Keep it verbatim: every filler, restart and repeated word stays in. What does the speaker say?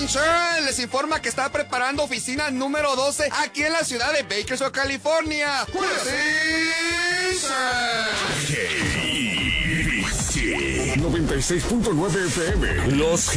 Insurance les informa que está preparando oficina número doce aquí en la ciudad de Bakersfield, California. noventa y seis punto nueve F M. Los